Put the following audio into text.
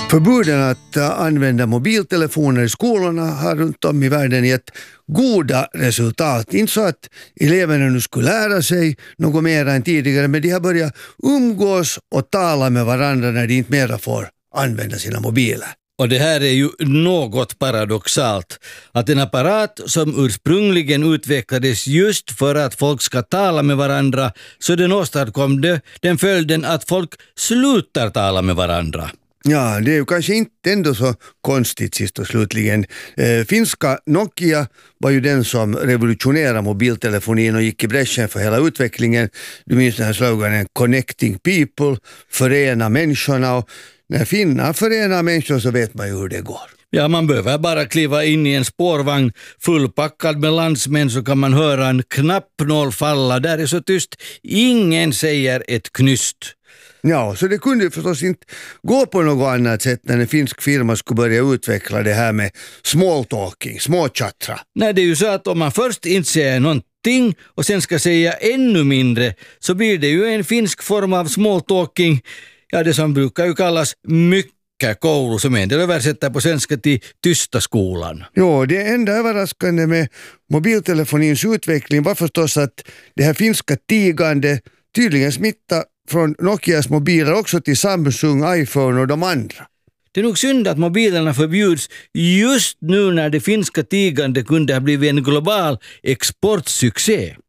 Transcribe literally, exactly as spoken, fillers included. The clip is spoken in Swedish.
Förbuden att uh, använda mobiltelefoner i skolorna har runt om i världen gett goda resultat. Inte så att eleverna nu skulle lära sig något mer än tidigare, men de har börjat umgås och tala med varandra när de inte mera får använda sina mobiler. Och det här är ju något paradoxalt, att en apparat som ursprungligen utvecklades just för att folk ska tala med varandra, så den åstadkom det, den följden att folk slutar tala med varandra. Ja, det är ju kanske inte ändå så konstigt sist och slutligen. Eh, finska Nokia var ju den som revolutionerade mobiltelefonin och gick i bräschen för hela utvecklingen. Du minns den här sloganen Connecting People, förena människorna, och när finnar förenar människor så vet man ju hur det går. Ja, man behöver bara kliva in i en spårvagn fullpackad med landsmän så kan man höra en knappnål falla. Där är så tyst, ingen säger ett knyst. Ja, så det kunde ju förstås inte gå på något annat sätt när en finsk firma skulle börja utveckla det här med small talking, småchattra. Nej, det är ju så att om man först inte säger någonting och sen ska säga ännu mindre, så blir det ju en finsk form av small talking, ja, det som brukar ju kallas mykkäkoulu, som en del översätter på svenska till tysta skolan. Jo, det enda överraskande med mobiltelefonins utveckling var förstås att det här finska tigande tydligen smittar från Nokias mobiler också till Samsung, iPhone och de andra. Det är nog synd att mobilerna förbjuds just nu när det finska tigande kunde ha blivit en global exportsuccé.